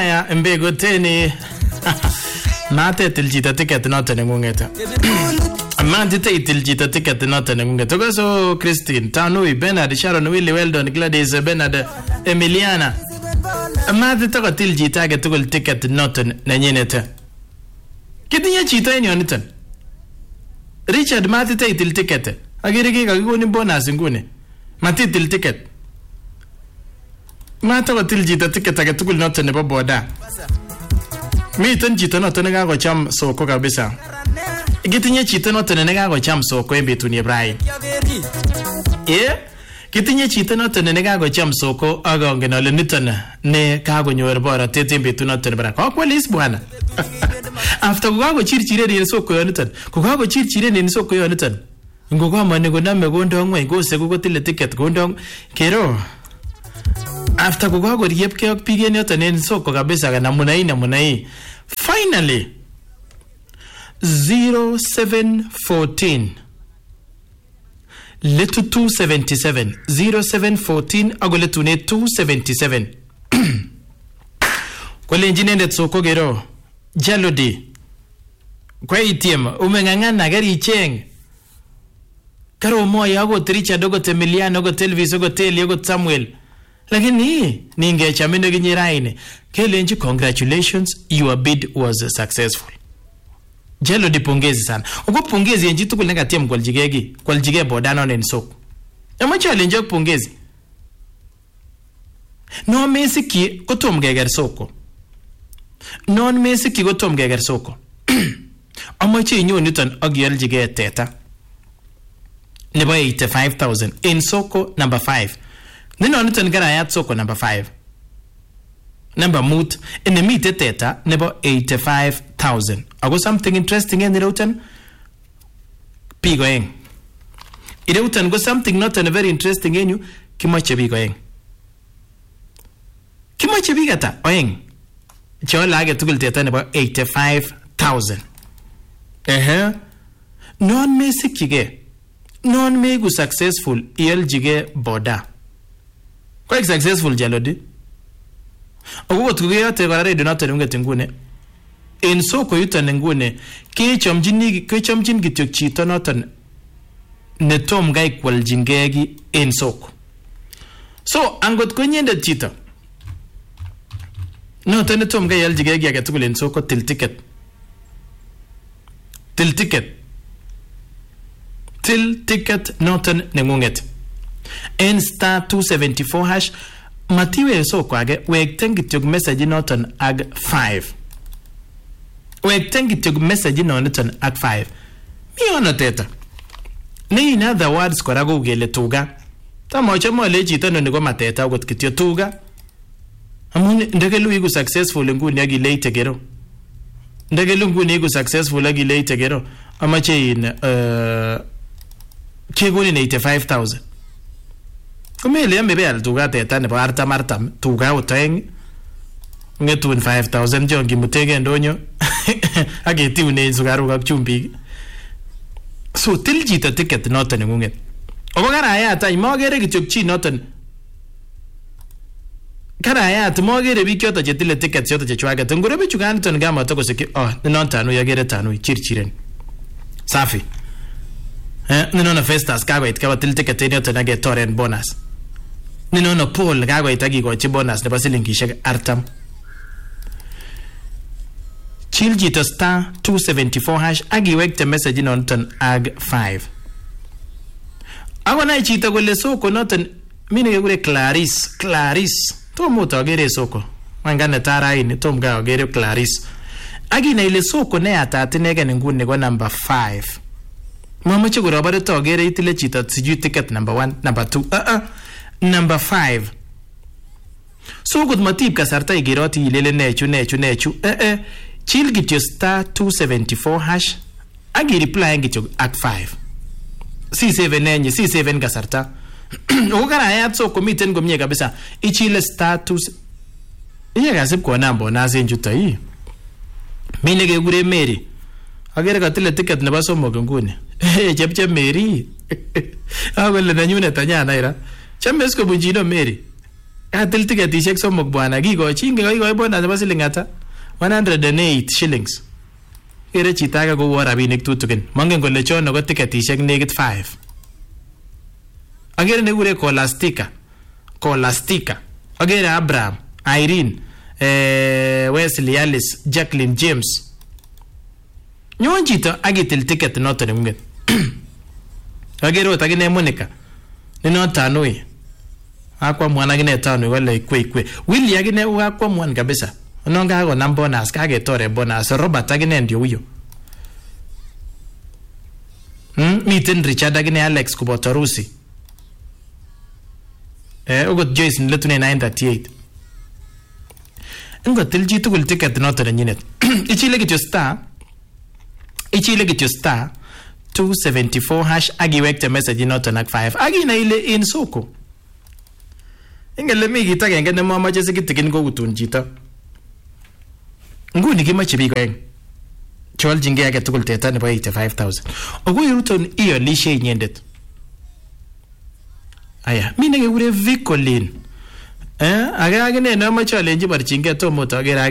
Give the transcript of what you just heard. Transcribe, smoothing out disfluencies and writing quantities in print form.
Haya, mbegoteni. Mate tiljita ticket noto nengungeta. Mate tiljita ticket noto nengungeta. Togoso Christine, Tanui, Bernard, Sharon, Willie, Weldon, Gladys, Bernard, Emiliana. Mate togo tiljita get tugul ticket noto nenyeneta. Kitinye chito en yoniton. Richard mate til ticket. Agiriki kakikoni bonus nguni. Mate til ticket. Mate togo tiljita ticket age tugul noto nebo boda. Miten chito noto nekakocham soko kabisa. Kitinye chito noto nekakocham soko en betuni Ibrahim. Kitinye chito noto nekakocham soko akongen ale niton ne kakonyor borotet en betut noto Ibrahim. Kokwelis bwana. After kokakochirchiren en soko yoniton, kokakochirchiren en soko yoniton. Ngokamane koname kondo ngweny koseko kotile ticket kondo kero. After kokakoriepke ak biik en yoton en soko kabisa namuna hii. Finally 0714 letu 277 0714 agoletune 277 Kole injinenet soko gero Jalodi kwa itiem umengangana gari cheng karo moya agot Richard agot Emiliano agot Elvis agot Eli agot Samuel. Lakini ningechamine kinyiraine kelenji congratulations, your bid was successful. Jelo dipongezi sana. Uko pongezi yenji tukul negatia kwaljige bodano en soko. Amacho alenje pongezi. No mesiki kotom geger soko. Non mesiki kotom geger soko. Amacho inyo niton agialjige teta. Nebo 85,000 in soko number 5. Nino niton garayat soko number 5. Number moot in the meet teta nebo 85,000. Ago something interesting in the routen. Pigoeng. Ireutan go something not a very interesting in you. Kimoche pigoeng. Kimoche bigata oeng. Chola get to teta nebo 85,000. Non me sikige. Non me go successful jige boda. Quite successful Jalodi. Ogo tugeyote kora radio noto ngete ngune. En soko yuton ngune kechomjin kityo chito noton netom gai kwaljingegi en soko. So angot konyende chito noton netom gai aljingegi age tugul en soko til ticket. Til ticket noton nengunget. En star 274 hash matiwe soko age wek tengityog message noton ag 5. Wek tengityog message noton ag 5. Mi ono teta. Ni in other words kora go gele tuga. Tamoche mo le chito no ngo mateta got kityo tuga. Amun ndegelu igu successful nguni agi late gero. Ndegelu nguni igu successful agi late gero. Amache in kegoni 85,000. Kumele yambe al tuga teta nebo artam tuga uteng ngetun 5,000 jongi mutege ndonyo ageti une sugaru ak chumbi. So tiljita ticket noton ngunget. Obagara ya ta imogere kityok chi noton. Kana ya ta mogere bikyoto jetile ticket yoto jechwaga ngure bichugan ton gama to koseki nontanu yagere tanu chirchiren. Safi. Nino festas kago itkaba til ticket yoto nage torrent bonus. Nino Paul kago itagi go chi bonus nebo silingishek artam. Chiljita star 274 hash agiwekte message noton ag 5. Agona chito gole soko noton mine gegure Clarice. Tomo tagere soko. Mangane tara ini tom ga gere Clarice. Agina ile soko ne atatinege ngune go number 5. Mama chigura bare tagere itile chito siju ticket number 1, number 2. Number 5. So good matip kasarta igiroti ilele nechu. Chill get your star 274 hash. Agi reply get your act 5. C7 kasarta. Ogara ayat so komiten gomye kabisa. Ichile star 2. Iye gasip kwa nambo nazi njuta hii. Mine gegure Mary. Agere katile ticket na baso mogongune. Chepche Mary. Agole na nyune tanyana ira. Chambesko bunjino Mary. Katil tiketishek somok bwana, kikochi ingekoi bonus nebo siling ata 108 shillings. Kere chito age kowo rabinik tutukin. Mongen kole chono ko tiketishek nekit 5. Agere nekure Colastica. Agere Abraham, Irene, Wesley, Alice, Jacqueline, James. Nyon chito akitil ticket noto nengunget. Agere ot akine Monica. Ni noto anoi. Akwa mwana akine tano wale kwe. Willy akine akwa mwana kabisa. Nonga ako na bonus kagetore bonus. Robert akine ndio huyo. Miten Richard akine Alex kuboto Rusi. Ugot Joyce niletune 938. Ngotil chi tugul ticket noto nenyinet. Ichile kityo star 274 hash agiwekte message noto nak 5. Agina ile in soko. Ingele mi kit agenge nemomoche sikitikin koutun chito. Nguni kimoche biik oeng. Choljingei age tugul teta nebo 85,000. Ogoi ruton iolishe inyendet. Aya, mi nekekure Vicolin. Age agine nemoche alenji barchingei tomo togere